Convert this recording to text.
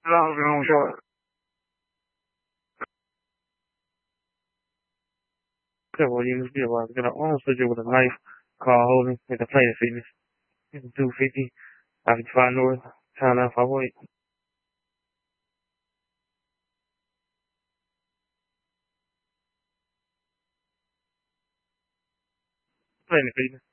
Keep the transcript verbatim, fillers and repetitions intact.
long and short. Several years ago, I was gonna own surgery with a knife, call holding, at the Planet Fitness. It's two fifty, I can find North, town out five oh eight. Planet Fitness.